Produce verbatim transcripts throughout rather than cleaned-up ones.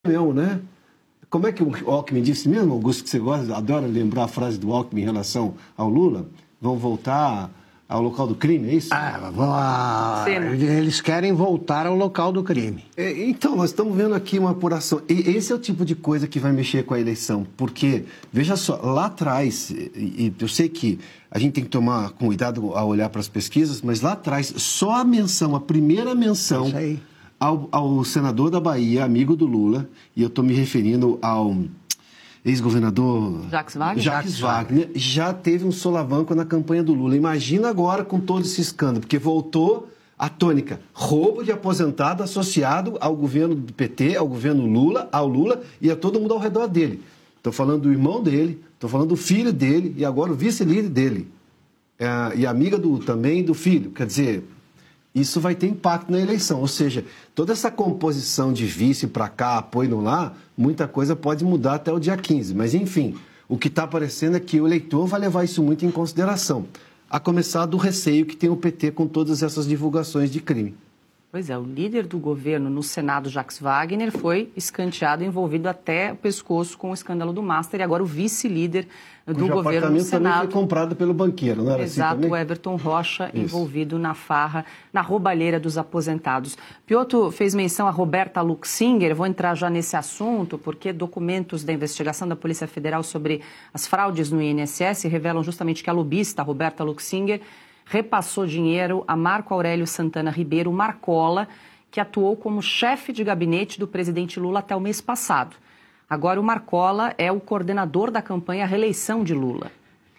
mesmo, né? Como é que o Alckmin disse mesmo, Augusto, que você gosta, adora lembrar a frase do Alckmin em relação ao Lula? Vão voltar ao local do crime, é isso? Ah, ah, eles querem voltar ao local do crime. É, então, nós estamos vendo aqui uma apuração. E esse é o tipo de coisa que vai mexer com a eleição. Porque, veja só, lá atrás, e, e eu sei que a gente tem que tomar cuidado ao olhar para as pesquisas, mas lá atrás, só a menção, a primeira menção... Isso aí. Ao, ao senador da Bahia, amigo do Lula, e eu estou me referindo ao ex-governador Jacques Wagner? Jacques Wagner, já teve um solavanco na campanha do Lula. Imagina agora com todo esse escândalo, porque voltou a tônica. Roubo de aposentado associado ao governo do P T, ao governo Lula, ao Lula e a todo mundo ao redor dele. Estou falando do irmão dele, estou falando do filho dele e agora o vice-líder dele. É, e amiga do, também do filho. Quer dizer... Isso vai ter impacto na eleição, ou seja, toda essa composição de vice para cá, apoio no lá, muita coisa pode mudar até o dia quinze. Mas, enfim, o que está aparecendo é que o eleitor vai levar isso muito em consideração, a começar do receio que tem o P T com todas essas divulgações de crime. Pois é, o líder do governo no Senado, Jacques Wagner, foi escanteado, envolvido até o pescoço com o escândalo do Master, e agora o vice-líder do Cujo governo no Senado. Também foi comprado pelo banqueiro, não era Exato, assim também? o Everton Rocha, Isso. envolvido na farra, na roubalheira dos aposentados. Piotr fez menção a Roberta Luxinger, vou entrar já nesse assunto, porque documentos da investigação da Polícia Federal sobre as fraudes no I N S S revelam justamente que a lobista Roberta Luxinger repassou dinheiro a Marco Aurélio Santana Ribeiro Marcola, que atuou como chefe de gabinete do presidente Lula até o mês passado. Agora o Marcola é o coordenador da campanha à reeleição de Lula.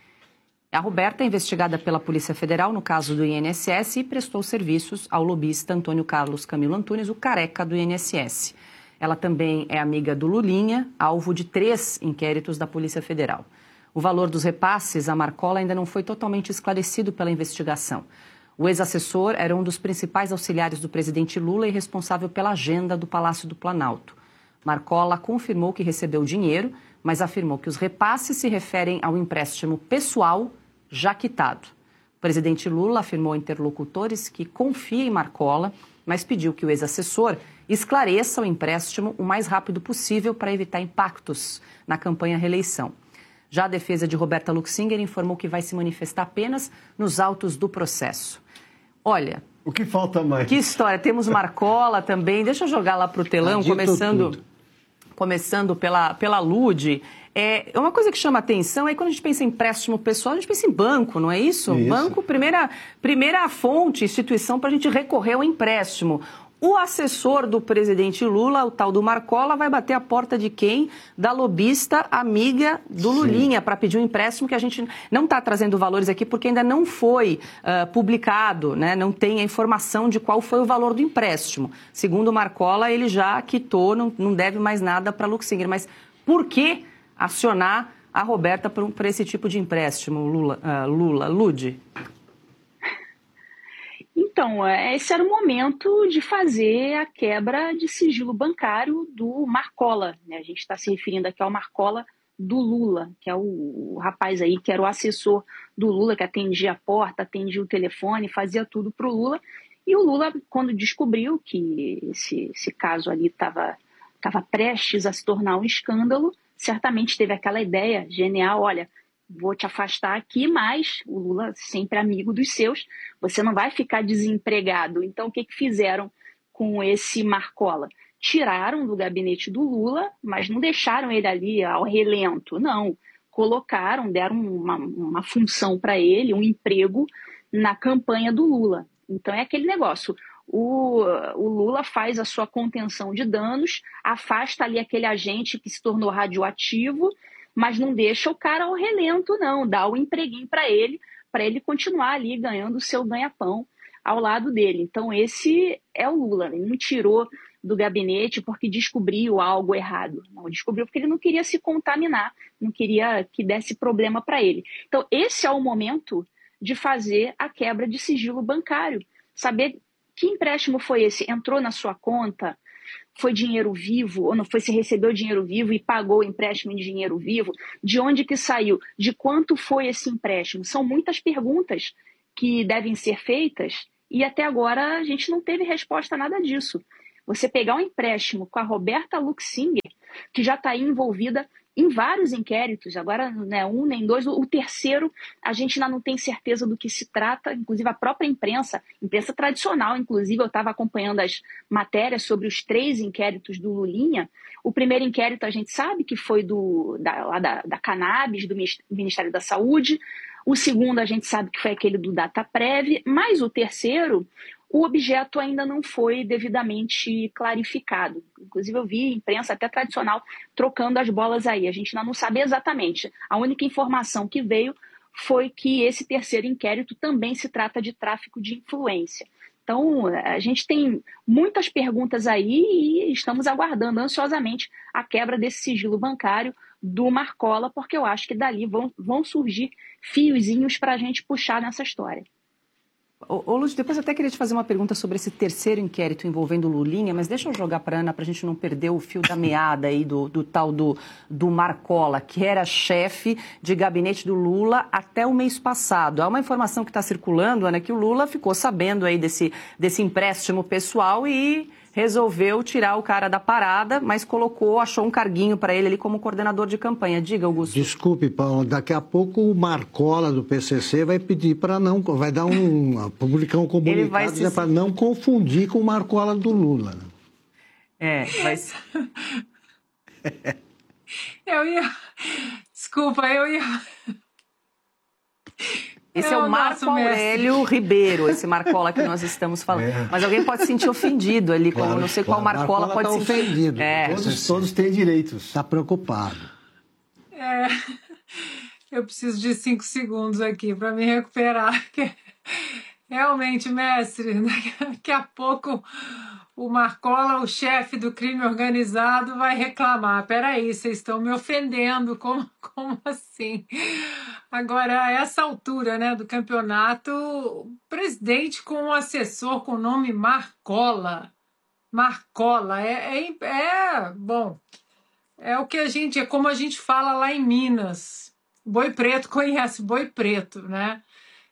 A Roberta é investigada pela Polícia Federal no caso do I N S S e prestou serviços ao lobista Antônio Carlos Camilo Antunes, o careca do I N S S. Ela também é amiga do Lulinha, alvo de três inquéritos da Polícia Federal. O valor dos repasses à Marcola ainda não foi totalmente esclarecido pela investigação. O ex-assessor era um dos principais auxiliares do presidente Lula e responsável pela agenda do Palácio do Planalto. Marcola confirmou que recebeu dinheiro, mas afirmou que os repasses se referem ao empréstimo pessoal já quitado. O presidente Lula afirmou a interlocutores que confia em Marcola, mas pediu que o ex-assessor esclareça o empréstimo o mais rápido possível para evitar impactos na campanha à reeleição. Já a defesa de Roberta Luxinger informou que vai se manifestar apenas nos autos do processo. Olha... O que falta mais? Que história. Temos Marcola também. Deixa eu jogar lá para o telão, começando, começando pela, pela Lude. É, uma coisa que chama atenção é quando a gente pensa em empréstimo pessoal, a gente pensa em banco, não é isso? isso. Banco, primeira, primeira fonte, instituição para a gente recorrer ao empréstimo. O assessor do presidente Lula, o tal do Marcola, vai bater a porta de quem? Da lobista amiga do Lulinha, para pedir um empréstimo que a gente não está trazendo valores aqui porque ainda não foi uh, publicado, né? Não tem a informação de qual foi o valor do empréstimo. Segundo o Marcola, ele já quitou, não, não deve mais nada para Luxinger. Mas por que acionar a Roberta para esse tipo de empréstimo, Lula, uh, Lula Lude? Então, esse era o momento de fazer a quebra de sigilo bancário do Marcola, né? A gente está se referindo aqui ao Marcola do Lula, que é o, o rapaz aí que era o assessor do Lula, que atendia a porta, atendia o telefone, fazia tudo para o Lula. E o Lula, quando descobriu que esse, esse caso ali estava estava prestes a se tornar um escândalo, certamente teve aquela ideia genial, olha... vou te afastar aqui, mas o Lula sempre amigo dos seus, você não vai ficar desempregado. Então, o que, que fizeram com esse Marcola? Tiraram do gabinete do Lula, mas não deixaram ele ali ao relento, não. Colocaram, deram uma, uma função para ele, um emprego na campanha do Lula. Então, é aquele negócio. O, o Lula faz a sua contenção de danos, afasta ali aquele agente que se tornou radioativo, mas não deixa o cara ao relento, não. Dá o empreguinho para ele, para ele continuar ali ganhando o seu ganha-pão ao lado dele. Então, esse é o Lula. Ele não tirou do gabinete porque descobriu algo errado. Não, descobriu porque ele não queria se contaminar, não queria que desse problema para ele. Então, esse é o momento de fazer a quebra de sigilo bancário. Saber que empréstimo foi esse? Entrou na sua conta? Foi dinheiro vivo ou não foi, se recebeu dinheiro vivo e pagou o empréstimo em dinheiro vivo? De onde que saiu? De quanto foi esse empréstimo? São muitas perguntas que devem ser feitas e até agora a gente não teve resposta a nada disso. você pegar um empréstimo com a Roberta Luxinger, que já está aí envolvida em vários inquéritos, agora não é um nem dois, o terceiro a gente ainda não tem certeza do que se trata, inclusive a própria imprensa, imprensa tradicional, inclusive eu estava acompanhando as matérias sobre os três inquéritos do Lulinha. O primeiro inquérito a gente sabe que foi do, da, lá da, da Cannabis, do Ministério da Saúde, o segundo a gente sabe que foi aquele do Dataprev, mas o terceiro, o objeto ainda não foi devidamente clarificado. Inclusive eu vi imprensa até tradicional trocando as bolas aí. A gente ainda não sabe exatamente. A única informação que veio foi que esse terceiro inquérito também se trata de tráfico de influência. Então, a gente tem muitas perguntas aí e estamos aguardando ansiosamente a quebra desse sigilo bancário do Marcola, porque eu acho que dali vão, vão surgir fiozinhos para a gente puxar nessa história. Ô, Lúcio, depois eu até queria te fazer uma pergunta sobre esse terceiro inquérito envolvendo o Lulinha, mas deixa eu jogar para a Ana para a gente não perder o fio da meada aí do, do tal do, do Marcola, que era chefe de gabinete do Lula até o mês passado. Há uma informação que está circulando, Ana, que o Lula ficou sabendo aí desse, desse empréstimo pessoal e resolveu tirar o cara da parada, mas colocou, achou um carguinho para ele ali como coordenador de campanha. Diga, Augusto. Desculpe, Paulo, daqui a pouco o Marcola do P C C vai pedir para não, vai dar um, publicar um comunicado se... para não confundir com o Marcola do Lula. É, mas... eu ia... Desculpa, eu ia... Esse é o Marco Aurélio Ribeiro, esse Marcola que nós estamos falando. É. Mas alguém pode se sentir ofendido ali, como claro, não sei qual claro. Marcola, Marcola pode tá se sentir... ofendido. É. Todos, todos têm direitos. Está preocupado. É, eu preciso de cinco segundos aqui para me recuperar. Realmente, mestre, daqui a pouco o Marcola, o chefe do crime organizado, vai reclamar. Peraí, vocês estão me ofendendo, como, como assim? Agora, a essa altura, né, do campeonato, o presidente com um assessor com o nome Marcola. Marcola, é, é, é, bom, é o que a gente, é como a gente fala lá em Minas. Boi Preto conhece Boi Preto, né?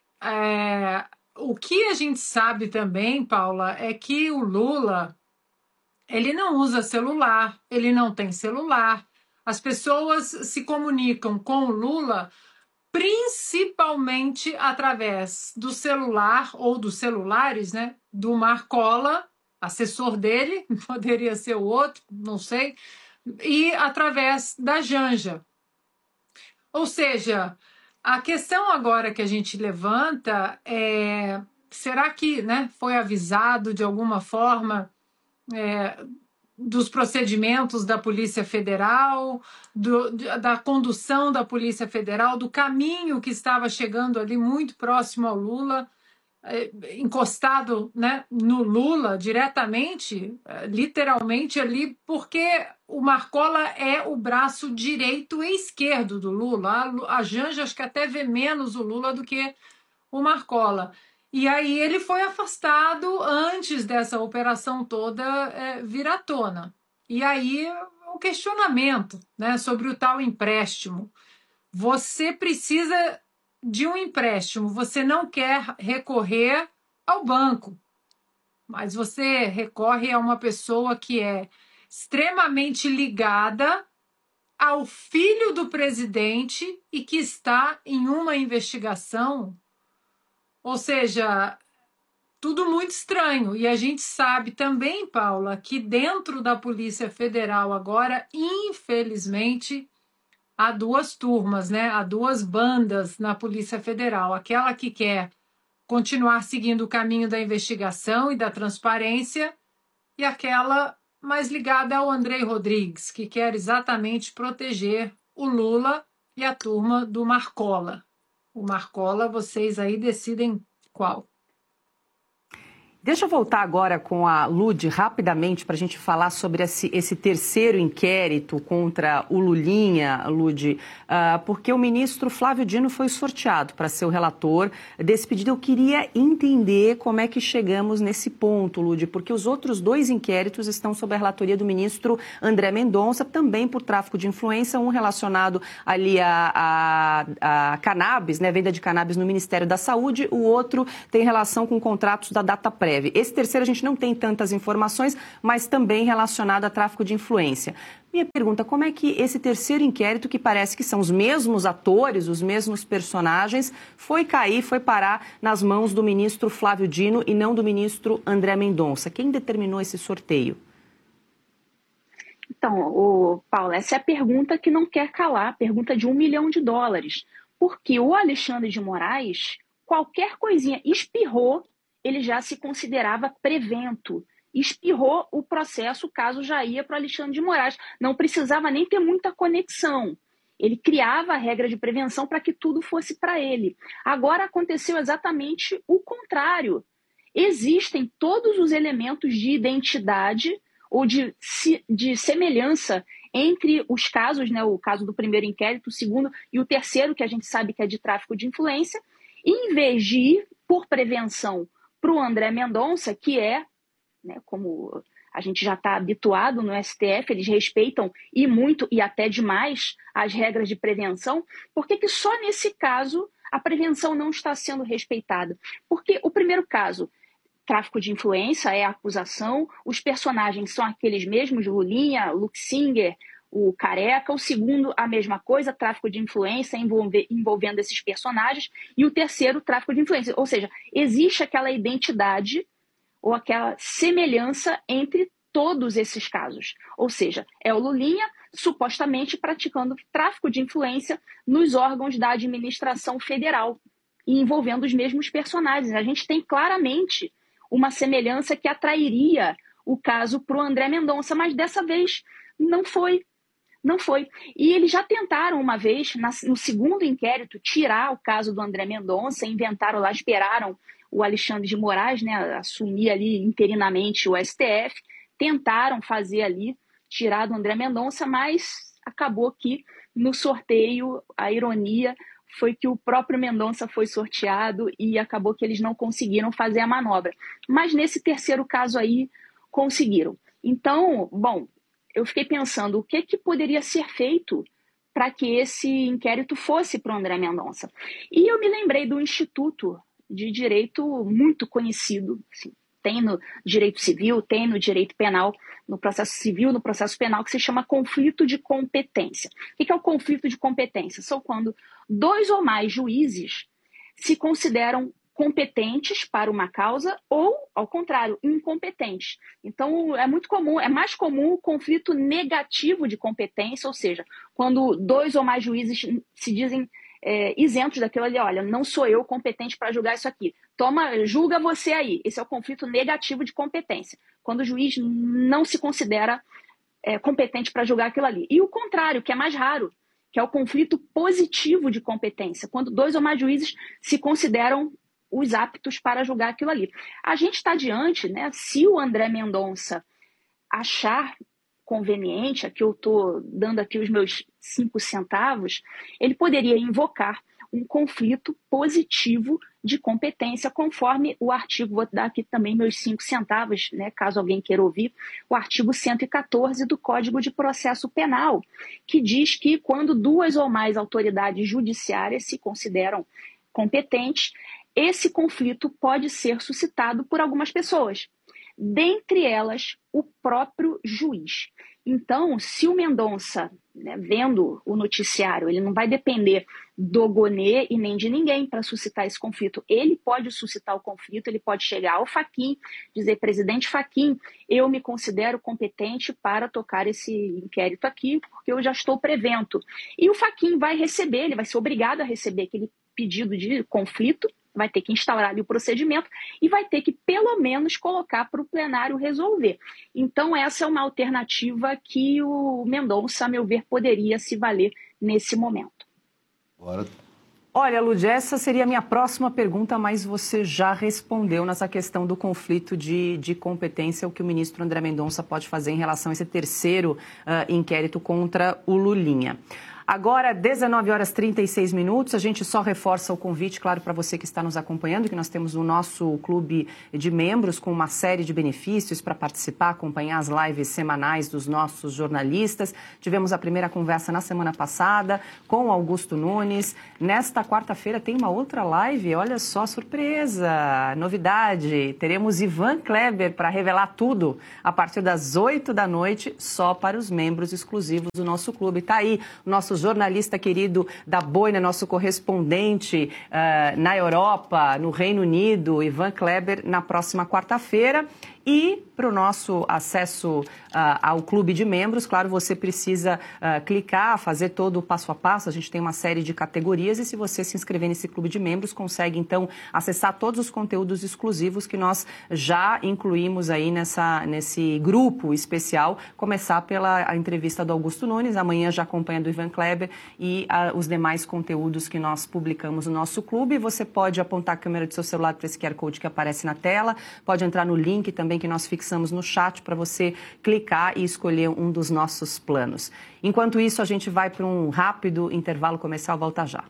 É, o que a gente sabe também, Paula, é que o Lula, ele não usa celular, ele não tem celular. As pessoas se comunicam com o Lula principalmente através do celular ou dos celulares, né, do Marcola, assessor dele, poderia ser o outro, não sei, e através da Janja. Ou seja, a questão agora que a gente levanta é, será que, né, foi avisado de alguma forma é, dos procedimentos da Polícia Federal, do, da condução da Polícia Federal, do caminho que estava chegando ali muito próximo ao Lula, encostado, né, no Lula diretamente, literalmente ali, porque o Marcola é o braço direito e esquerdo do Lula. A Janja acho que até vê menos o Lula do que o Marcola. E aí ele foi afastado antes dessa operação toda é, vir à tona. E aí o questionamento, né, sobre o tal empréstimo. Você precisa de um empréstimo, você não quer recorrer ao banco, mas você recorre a uma pessoa que é extremamente ligada ao filho do presidente e que está em uma investigação. Ou seja, tudo muito estranho. E a gente sabe também, Paula, que dentro da Polícia Federal agora, infelizmente, há duas turmas, né? Há duas bandas na Polícia Federal. Aquela que quer continuar seguindo o caminho da investigação e da transparência e aquela mais ligada ao Andrei Rodrigues, que quer exatamente proteger o Lula e a turma do Marcola. O Marcola, vocês aí decidem qual. Deixa eu voltar agora com a Lud rapidamente para a gente falar sobre esse, esse terceiro inquérito contra o Lulinha, Lud, uh, porque o ministro Flávio Dino foi sorteado para ser o relator desse pedido. Eu queria entender como é que chegamos nesse ponto, Lud, porque os outros dois inquéritos estão sob a relatoria do ministro André Mendonça, também por tráfico de influência, um relacionado ali a, a, a cannabis, né, venda de cannabis no Ministério da Saúde, o outro tem relação com contratos da Dataprev. breve. Esse terceiro a gente não tem tantas informações, mas também relacionado a tráfico de influência. Minha pergunta, como é que esse terceiro inquérito, que parece que são os mesmos atores, os mesmos personagens, foi cair, foi parar nas mãos do ministro Flávio Dino e não do ministro André Mendonça? Quem determinou esse sorteio? Então, o, Paulo, essa é a pergunta que não quer calar, a pergunta de um milhão de dólares. Porque o Alexandre de Moraes, qualquer coisinha espirrou, ele já se considerava prevento. Espirrou o processo, o caso já ia para o Alexandre de Moraes. Não precisava nem ter muita conexão. Ele criava a regra de prevenção para que tudo fosse para ele. Agora aconteceu exatamente o contrário. Existem todos os elementos de identidade ou de, de semelhança entre os casos, né, o caso do primeiro inquérito, o segundo e o terceiro, que a gente sabe que é de tráfico de influência, e em vez de ir por prevenção para o André Mendonça, que é, né, como a gente já está habituado no S T F, eles respeitam e muito e até demais as regras de prevenção, por que que só nesse caso a prevenção não está sendo respeitada? Porque o primeiro caso, tráfico de influência, é a acusação, os personagens são aqueles mesmos, Lulinha, Luxinger, o Careca. O segundo, a mesma coisa, tráfico de influência envolve, envolvendo esses personagens. E o terceiro, tráfico de influência. Ou seja, existe aquela identidade ou aquela semelhança entre todos esses casos. Ou seja, é o Lulinha supostamente praticando tráfico de influência nos órgãos da administração federal e envolvendo os mesmos personagens. A gente tem claramente uma semelhança que atrairia o caso para o André Mendonça, mas dessa vez não foi. Não foi. E eles já tentaram uma vez, no segundo inquérito, tirar o caso do André Mendonça, inventaram lá, esperaram o Alexandre de Moraes, né, assumir ali interinamente o S T F, tentaram fazer ali, tirar do André Mendonça, mas acabou que no sorteio, a ironia foi que o próprio Mendonça foi sorteado e acabou que eles não conseguiram fazer a manobra. Mas nesse terceiro caso aí, conseguiram. Então, bom, eu fiquei pensando o que, que poderia ser feito para que esse inquérito fosse para o André Mendonça. E eu me lembrei do Instituto de Direito muito conhecido, assim, tem no direito civil, tem no direito penal, no processo civil, no processo penal, que se chama conflito de competência. O que é o conflito de competência? São quando dois ou mais juízes se consideram competentes para uma causa ou, ao contrário, incompetentes. Então, é muito comum, é mais comum o conflito negativo de competência, ou seja, quando dois ou mais juízes se dizem é, isentos daquilo ali, olha, não sou eu competente para julgar isso aqui. Toma, julga você aí. Esse é o conflito negativo de competência, quando o juiz não se considera é, competente para julgar aquilo ali. E o contrário, que é mais raro, que é o conflito positivo de competência, quando dois ou mais juízes se consideram os aptos para julgar aquilo ali. A gente está diante, né, se o André Mendonça achar conveniente, aqui eu estou dando aqui os meus cinco centavos, ele poderia invocar um conflito positivo de competência, conforme o artigo, vou dar aqui também meus cinco centavos, né, caso alguém queira ouvir, o artigo cento e quatorze do Código de Processo Penal, que diz que quando duas ou mais autoridades judiciárias se consideram competentes, esse conflito pode ser suscitado por algumas pessoas, dentre elas o próprio juiz. Então, se o Mendonça, né, vendo o noticiário, ele não vai depender do Gonê e nem de ninguém para suscitar esse conflito. Ele pode suscitar o conflito, ele pode chegar ao Fachin, dizer, presidente Fachin, eu me considero competente para tocar esse inquérito aqui, porque eu já estou prevento. E o Fachin vai receber, ele vai ser obrigado a receber aquele pedido de conflito, vai ter que instaurar ali o procedimento e vai ter que, pelo menos, colocar para o plenário resolver. Então, essa é uma alternativa que o Mendonça, a meu ver, poderia se valer nesse momento. Bora. Olha, Lud, essa seria a minha próxima pergunta, mas você já respondeu nessa questão do conflito de, de competência, o que o ministro André Mendonça pode fazer em relação a esse terceiro uh, inquérito contra o Lulinha. Agora, dezenove horas e trinta e seis minutos, a gente só reforça o convite, claro, para você que está nos acompanhando, que nós temos o nosso clube de membros com uma série de benefícios para participar, acompanhar as lives semanais dos nossos jornalistas. Tivemos a primeira conversa na semana passada com Augusto Nunes. Nesta quarta-feira tem uma outra live, olha só, surpresa, novidade. Teremos Ivan Kleber para revelar tudo a partir das oito da noite, só para os membros exclusivos do nosso clube. Está aí o nosso jornalista querido da Boina, nosso correspondente uh, na Europa, no Reino Unido, Ivan Kleber, na próxima quarta-feira. E para o nosso acesso uh, ao clube de membros, claro, você precisa uh, clicar, fazer todo o passo a passo. A gente tem uma série de categorias e se você se inscrever nesse clube de membros, consegue então acessar todos os conteúdos exclusivos que nós já incluímos aí nessa, nesse grupo especial. Começar pela a entrevista do Augusto Nunes, amanhã já acompanha do Ivan Kleber e uh, os demais conteúdos que nós publicamos no nosso clube. Você pode apontar a câmera do seu celular para esse Q R Code que aparece na tela, pode entrar no link também que nós fixamos no chat para você clicar e escolher um dos nossos planos. Enquanto isso, a gente vai para um rápido intervalo comercial, volta já.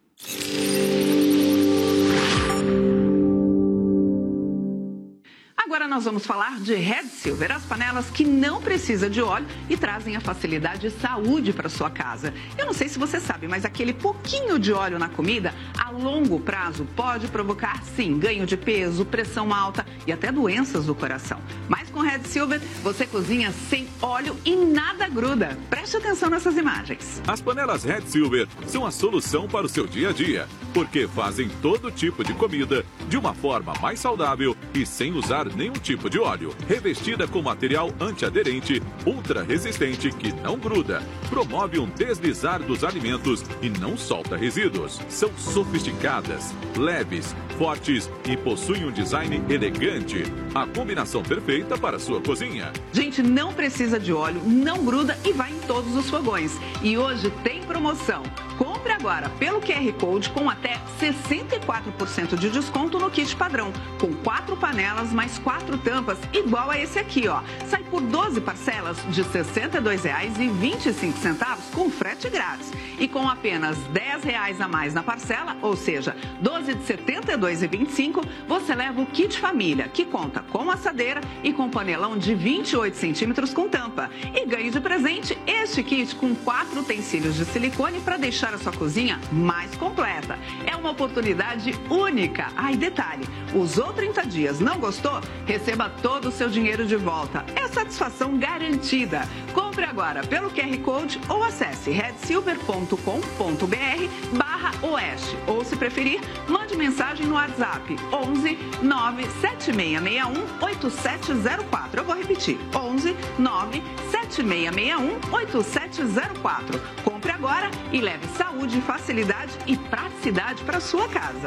Agora nós vamos falar de Red Silver, as panelas que não precisam de óleo e trazem a facilidade e saúde para sua casa. Eu não sei se você sabe, mas aquele pouquinho de óleo na comida, a longo prazo, pode provocar, sim, ganho de peso, pressão alta e até doenças do coração. Mas com Red Silver, você cozinha sem óleo e nada gruda. Preste atenção nessas imagens. As panelas Red Silver são a solução para o seu dia a dia, porque fazem todo tipo de comida de uma forma mais saudável e sem usar nenhum tipo de óleo. Revestida com material antiaderente, ultra resistente que não gruda, promove um deslizar dos alimentos e não solta resíduos. São sofisticadas, leves, fortes e possuem um design elegante. A combinação perfeita para a sua cozinha. Gente, não precisa de óleo, não gruda e vai em todos os fogões. E hoje tem promoção. Compre agora pelo Q R Code com até sessenta e quatro por cento de desconto no kit padrão, com quatro panelas mais quatro tampas, igual a esse aqui, ó. Sai por doze parcelas de sessenta e dois reais e vinte e cinco centavos com frete grátis. E com apenas dez reais a mais na parcela, ou seja, doze de setenta e dois reais e vinte e cinco centavos, você leva o kit família, que conta com assadeira e com panelão de vinte e oito centímetros com tampa. E ganhe de presente este kit com quatro utensílios de silicone para deixar a sua cozinha mais completa. É uma oportunidade única. Ah, e detalhe, usou trinta dias, não gostou? Receba todo o seu dinheiro de volta. É satisfação garantida. Compre agora pelo Q R Code ou acesse red silver ponto com ponto b r barra oeste. Ou, se preferir, mande mensagem no WhatsApp onze nove sete seis seis um oito sete zero quatro. Eu vou repetir, onze nove sete seis seis um oito sete zero quatro. Compre agora e leve saúde, facilidade e praticidade para sua casa.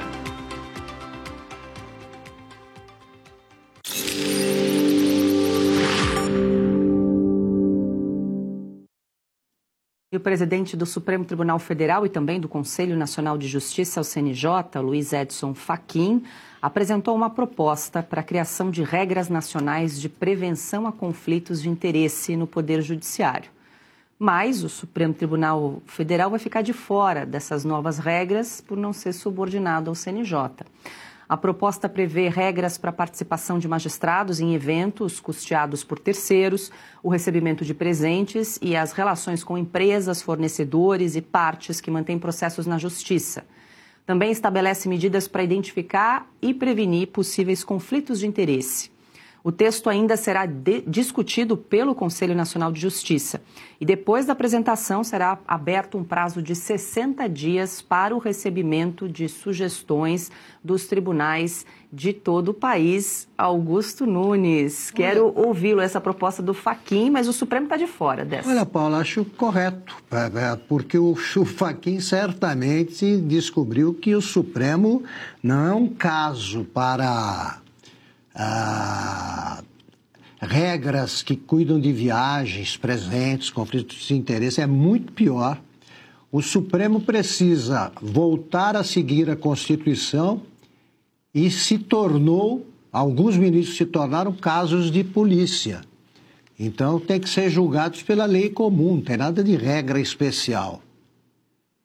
E o presidente do Supremo Tribunal Federal e também do Conselho Nacional de Justiça, o C N J, Luiz Edson Fachin, apresentou uma proposta para a criação de regras nacionais de prevenção a conflitos de interesse no Poder Judiciário. Mas o Supremo Tribunal Federal vai ficar de fora dessas novas regras por não ser subordinado ao C N J. A proposta prevê regras para a participação de magistrados em eventos custeados por terceiros, o recebimento de presentes e as relações com empresas, fornecedores e partes que mantêm processos na justiça. Também estabelece medidas para identificar e prevenir possíveis conflitos de interesse. O texto ainda será de- discutido pelo Conselho Nacional de Justiça e depois da apresentação será aberto um prazo de sessenta dias para o recebimento de sugestões dos tribunais de todo o país. Augusto Nunes, quero ouvi-lo, essa proposta do Fachin, mas o Supremo está de fora dessa. Olha, Paulo, acho correto, porque o Fachin certamente descobriu que o Supremo não é um caso para... Ah, regras que cuidam de viagens, presentes, conflitos de interesse, é muito pior. O Supremo precisa voltar a seguir a Constituição e se tornou, alguns ministros se tornaram casos de polícia. Então, tem que ser julgados pela lei comum, não tem nada de regra especial.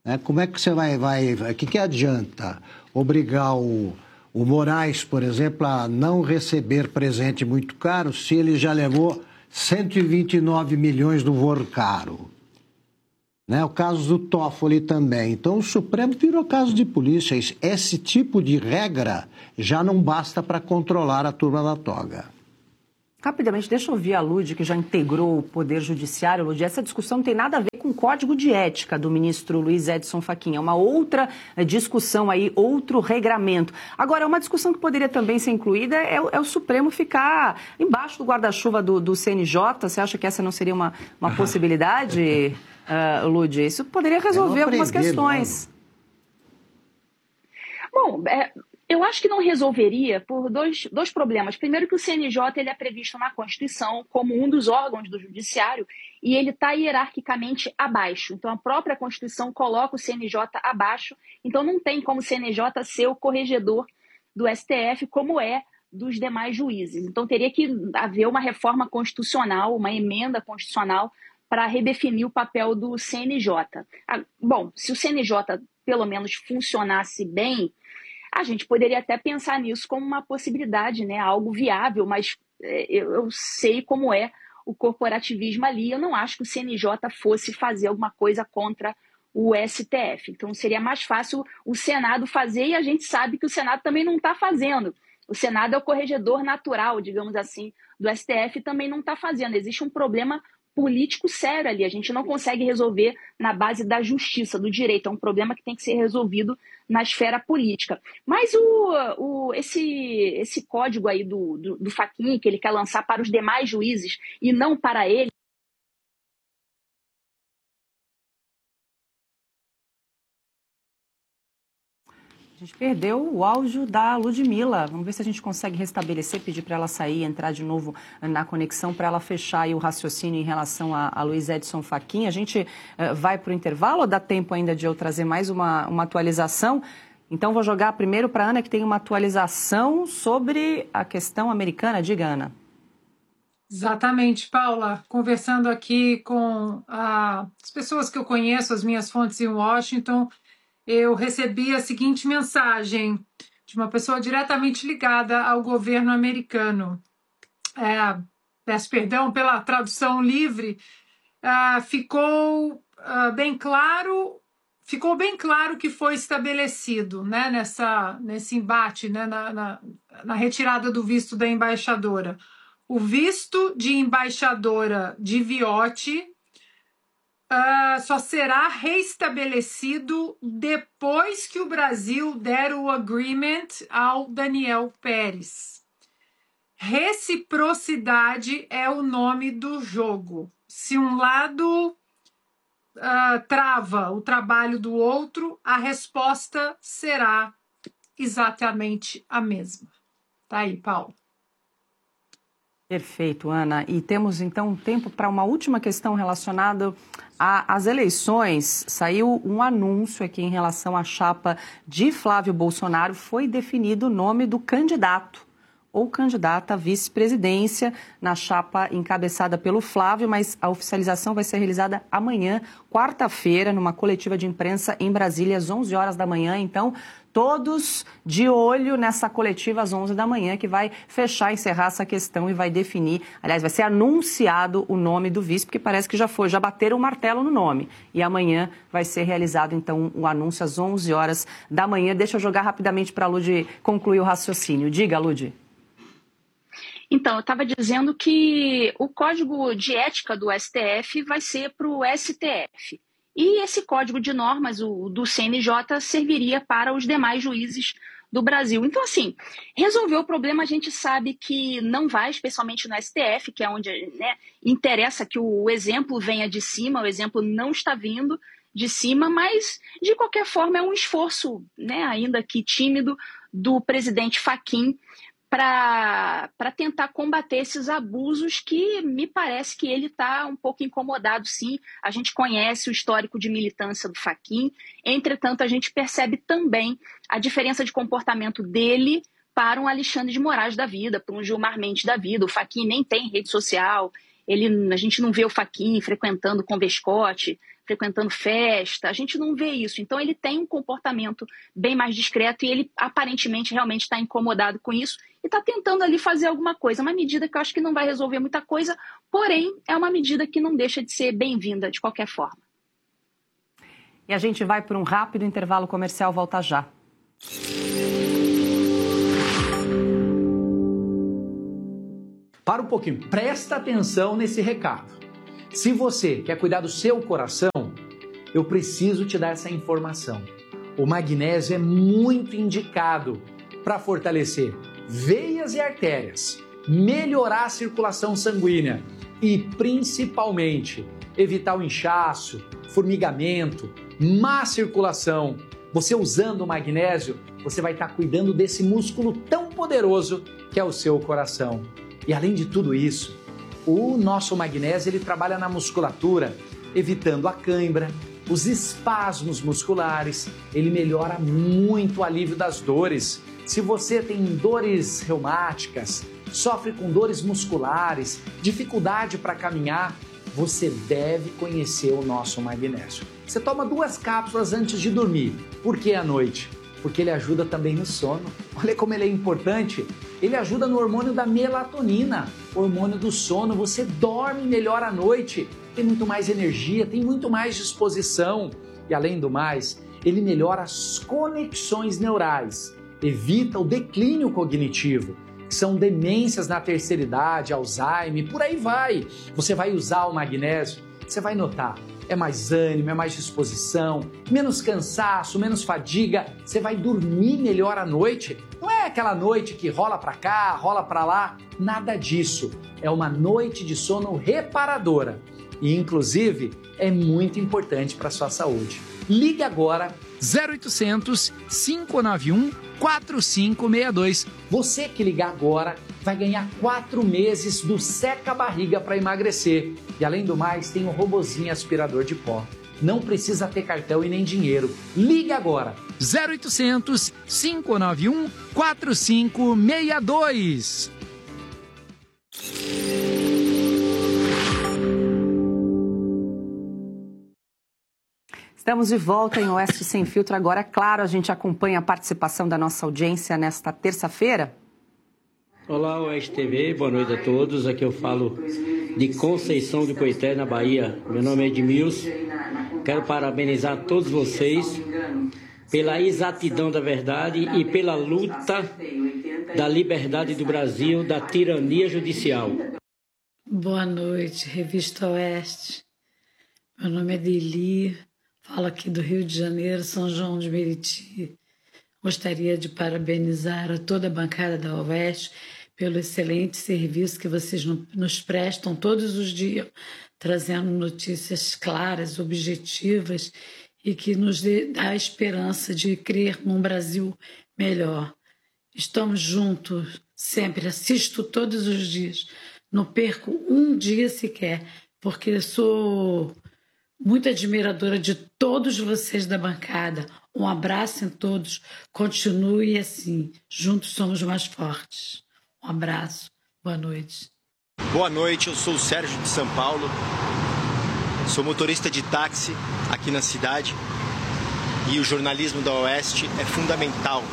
Né? Como é que você vai... vai o que, que adianta obrigar o, o Moraes, por exemplo, a não receber presente muito caro se ele já levou cento e vinte e nove milhões do voo caro? Né? O caso do Toffoli também. Então, o Supremo virou caso de polícia. Esse tipo de regra já não basta para controlar a turma da toga. Rapidamente, deixa eu ouvir a Lud, que já integrou o Poder Judiciário. Lud, essa discussão não tem nada a ver com o Código de Ética do ministro Luiz Edson Fachin. É uma outra discussão aí, outro regramento. Agora, uma discussão que poderia também ser incluída é o, é o Supremo ficar embaixo do guarda-chuva do, do C N J. Você acha que essa não seria uma, uma possibilidade, uh, Lud? Isso poderia resolver algumas questões. Bom, é... eu acho que não resolveria por dois, dois problemas. Primeiro que o C N J ele é previsto na Constituição como um dos órgãos do Judiciário e ele está hierarquicamente abaixo. Então, a própria Constituição coloca o C N J abaixo. Então, não tem como o C N J ser o corregedor do S T F como é dos demais juízes. Então, teria que haver uma reforma constitucional, uma emenda constitucional para redefinir o papel do C N J. Ah, bom, se o C N J pelo menos funcionasse bem, a gente poderia até pensar nisso como uma possibilidade, né? Algo viável, mas é, eu, eu sei como é o corporativismo ali. Eu não acho que o C N J fosse fazer alguma coisa contra o S T F. Então seria mais fácil o Senado fazer e a gente sabe que o Senado também não está fazendo. O Senado é o corregedor natural, digamos assim, do S T F e também não está fazendo. Existe um problema político sério ali. A gente não consegue resolver na base da justiça, do direito. É um problema que tem que ser resolvido na esfera política. Mas o, o, esse, esse código aí do, do, do Fachin, que ele quer lançar para os demais juízes e não para ele, a gente perdeu o áudio da Ludmila. Vamos ver se a gente consegue restabelecer, pedir para ela sair, entrar de novo na conexão, para ela fechar aí o raciocínio em relação a, a Luiz Edson Fachin. A gente uh, vai para o intervalo ou dá tempo ainda de eu trazer mais uma, uma atualização? Então, vou jogar primeiro para a Ana, que tem uma atualização sobre a questão americana. Diga, Ana. Exatamente, Paula. Conversando aqui com ah, as pessoas que eu conheço, as minhas fontes em Washington, eu recebi a seguinte mensagem de uma pessoa diretamente ligada ao governo americano. É, peço perdão pela tradução livre. É, ficou é, bem claro, ficou bem claro que foi estabelecido, né, nessa, nesse embate, né, na, na, na retirada do visto da embaixadora. O visto de embaixadora de Viotti Uh, só será reestabelecido depois que o Brasil der o agreement ao Daniel Pérez. Reciprocidade é o nome do jogo. Se um lado uh, trava o trabalho do outro, a resposta será exatamente a mesma. Tá aí, Paulo. Perfeito, Ana. E temos, então, tempo para uma última questão relacionada às eleições. Saiu um anúncio aqui em relação à chapa de Flávio Bolsonaro. Foi definido o nome do candidato ou candidata à vice-presidência na chapa encabeçada pelo Flávio, mas a oficialização vai ser realizada amanhã, quarta-feira, numa coletiva de imprensa em Brasília, às onze horas da manhã. Então, todos de olho nessa coletiva às onze da manhã, que vai fechar, encerrar essa questão e vai definir, aliás, vai ser anunciado o nome do vice, porque parece que já foi, já bateram o martelo no nome. E amanhã vai ser realizado, então, o anúncio às onze horas da manhã. Deixa eu jogar rapidamente para a Lud concluir o raciocínio. Diga, Lud. Então, eu estava dizendo que o código de ética do S T F vai ser para o S T F. E esse código de normas, o do C N J, serviria para os demais juízes do Brasil. Então, assim, resolver o problema a gente sabe que não vai, especialmente no S T F, que é onde, né, interessa que o exemplo venha de cima, o exemplo não está vindo de cima, mas, de qualquer forma, é um esforço, né, ainda que tímido, do presidente Fachin para tentar combater esses abusos que me parece que ele está um pouco incomodado, sim. A gente conhece o histórico de militância do Fachin, entretanto, a gente percebe também a diferença de comportamento dele para um Alexandre de Moraes da vida, para um Gilmar Mendes da vida. O Fachin nem tem rede social, ele, a gente não vê o Fachin frequentando convescote, frequentando festa, a gente não vê isso. Então ele tem um comportamento bem mais discreto e ele aparentemente realmente está incomodado com isso e está tentando ali fazer alguma coisa. Uma medida que eu acho que não vai resolver muita coisa, porém é uma medida que não deixa de ser bem-vinda de qualquer forma. E a gente vai por um rápido intervalo comercial, volta já. Para um pouquinho, presta atenção nesse recado. Se você quer cuidar do seu coração, eu preciso te dar essa informação. O magnésio é muito indicado para fortalecer veias e artérias, melhorar a circulação sanguínea e, principalmente, evitar o inchaço, formigamento, má circulação. Você usando o magnésio, você vai estar cuidando desse músculo tão poderoso que é o seu coração. E além de tudo isso, o nosso magnésio ele trabalha na musculatura, evitando a cãibra, os espasmos musculares, ele melhora muito o alívio das dores. Se você tem dores reumáticas, sofre com dores musculares, dificuldade para caminhar, você deve conhecer o nosso magnésio. Você toma duas cápsulas antes de dormir. Por que à noite? Porque ele ajuda também no sono. Olha como ele é importante. Ele ajuda no hormônio da melatonina, hormônio do sono. Você dorme melhor à noite, tem muito mais energia, tem muito mais disposição. E além do mais, ele melhora as conexões neurais, evita o declínio cognitivo, que são demências na terceira idade, Alzheimer, por aí vai. Você vai usar o magnésio, você vai notar. É mais ânimo, é mais disposição, menos cansaço, menos fadiga, você vai dormir melhor à noite. Não é aquela noite que rola pra cá, rola pra lá, nada disso. É uma noite de sono reparadora e, inclusive, é muito importante para a sua saúde. Ligue agora zero oitocentos, cinco nove um, quatro cinco seis dois. Você que ligar agora vai ganhar quatro meses do Seca Barriga para emagrecer. E além do mais, tem um robozinho aspirador de pó. Não precisa ter cartão e nem dinheiro. Ligue agora. zero oitocentos, cinco nove um, quatro cinco seis dois. Estamos de volta em Oeste Sem Filtro. Agora, claro, a gente acompanha a participação da nossa audiência nesta terça-feira. Olá, Oeste T V, boa noite a todos. Aqui eu falo de Conceição do Coité, na Bahia. Meu nome é Edmilson. Quero parabenizar todos vocês pela exatidão da verdade e pela luta da liberdade do Brasil, da tirania judicial. Boa noite, Revista Oeste. Meu nome é Deli. Falo aqui do Rio de Janeiro, São João de Meriti. Gostaria de parabenizar a toda a bancada da Oeste pelo excelente serviço que vocês nos prestam todos os dias, trazendo notícias claras, objetivas e que nos dá a esperança de crer num Brasil melhor. Estamos juntos sempre, assisto todos os dias, não perco um dia sequer, porque sou muito admiradora de todos vocês da bancada. Um abraço em todos. Continue assim. Juntos somos mais fortes. Um abraço. Boa noite. Boa noite, eu sou o Sérgio de São Paulo. Sou motorista de táxi aqui na cidade. E o jornalismo da Oeste é fundamental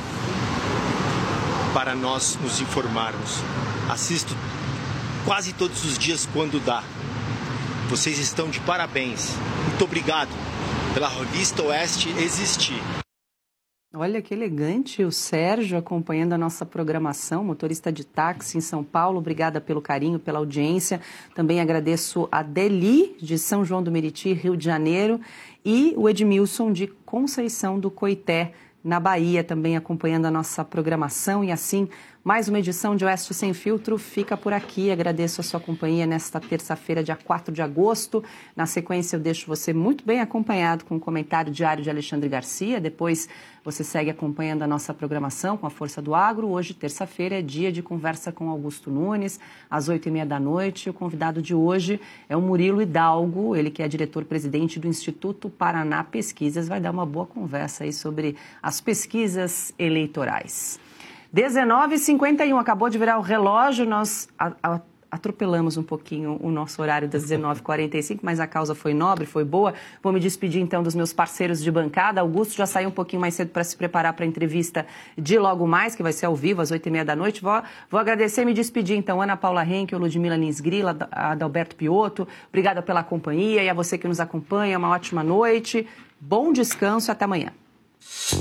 para nós nos informarmos. Assisto quase todos os dias quando dá. Vocês estão de parabéns. Muito obrigado pela Revista Oeste existir. Olha que elegante o Sérgio acompanhando a nossa programação, motorista de táxi em São Paulo. Obrigada pelo carinho, pela audiência. Também agradeço a Deli, de São João do Meriti, Rio de Janeiro, e o Edmilson, de Conceição do Coité, na Bahia, também acompanhando a nossa programação. E assim, mais uma edição de Oeste Sem Filtro fica por aqui. Agradeço a sua companhia nesta terça-feira, dia quatro de agosto. Na sequência, eu deixo você muito bem acompanhado com o comentário diário de Alexandre Garcia. Depois, você segue acompanhando a nossa programação com a Força do Agro. Hoje, terça-feira, é dia de conversa com Augusto Nunes, às oito e meia da noite. O convidado de hoje é o Murilo Hidalgo, ele que é diretor-presidente do Instituto Paraná Pesquisas. Vai dar uma boa conversa aí sobre as pesquisas eleitorais. dezenove e cinquenta e um, acabou de virar o relógio, nós a, a, atropelamos um pouquinho o nosso horário das dezenove e quarenta e cinco, mas a causa foi nobre, foi boa. Vou me despedir, então, dos meus parceiros de bancada. Augusto já saiu um pouquinho mais cedo para se preparar para a entrevista de logo mais, que vai ser ao vivo, às oito e meia da noite. Vou, vou agradecer e me despedir, então, Ana Paula Henkel, Ludmila Lins Grila, Adalberto Piotto. Obrigada pela companhia e a você que nos acompanha. Uma ótima noite, bom descanso e até amanhã.